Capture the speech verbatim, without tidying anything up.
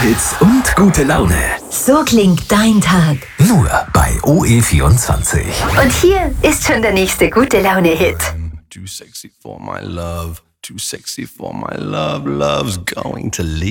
Hits und gute Laune. So klingt dein Tag. Nur bei O E vierundzwanzig. Und hier ist schon der nächste gute Laune-Hit. Too sexy for my love, too sexy for my love, love's going to leave.